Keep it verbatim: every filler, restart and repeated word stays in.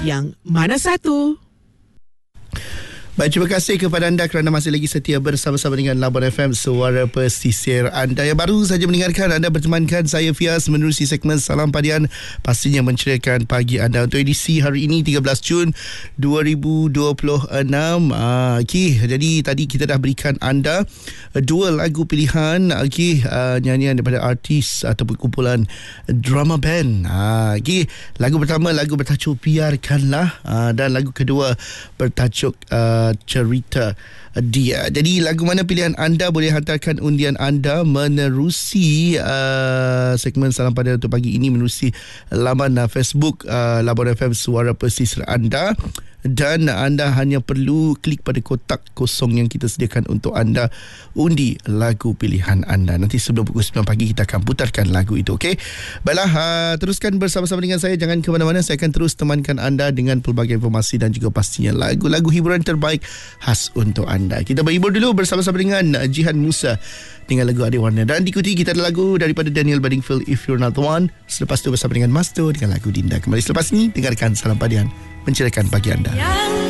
Yang mana satu? Baik, terima kasih kepada anda kerana masih lagi setia bersama-sama dengan Labuan F M, Suara Pesisir. Anda yang baru saja mendengarkan, anda bertemankan saya Fiaz menerusi segmen Salam Padian, pastinya menceriakan pagi anda untuk edisi hari ini tiga belas Jun dua ribu dua puluh enam. Uh, okay, jadi tadi kita dah berikan anda dua lagu pilihan, okay, uh, nyanyian daripada artis ataupun kumpulan drama band. Uh, okay, lagu pertama lagu bertajuk Biarkanlah, uh, dan lagu kedua bertajuk uh, Cerita Dia. Jadi lagu mana pilihan anda, boleh hantarkan undian anda menerusi uh, segmen Salam Padian untuk pagi ini menerusi laman uh, Facebook uh, Labuan F M Suara Pesisir anda. Dan anda hanya perlu klik pada kotak kosong yang kita sediakan untuk anda undi lagu pilihan anda. Nanti sebelum pukul sembilan pagi kita akan putarkan lagu itu, okey? Baiklah, uh, teruskan bersama-sama dengan saya, jangan ke mana-mana. Saya akan terus temankan anda dengan pelbagai informasi dan juga pastinya lagu-lagu hiburan terbaik khas untuk anda. Kita berhibur dulu bersama-sama dengan Jihan Musa dengan lagu Adik Warna, dan diikuti kita ada lagu daripada Daniel Bedingfield, If You're Not The One. Selepas itu bersama dengan Masto dengan lagu Dinda. Kembali selepas ini, dengarkan Salam Padian, menceriakan pagi anda. Yang